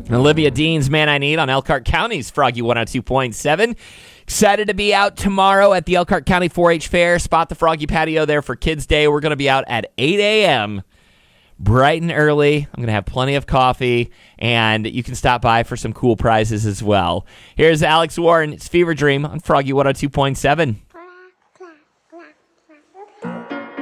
Olivia Dean's Man I Need on Elkhart County's Froggy 102.7. Excited to be out tomorrow at the Elkhart County 4-H Fair. Spot the Froggy Patio there for Kids Day. We're going to be out at 8 a.m., bright and early. I'm going to have plenty of coffee, and you can stop by for some cool prizes as well. Here's Alex Warren. It's Fever Dream on Froggy 102.7.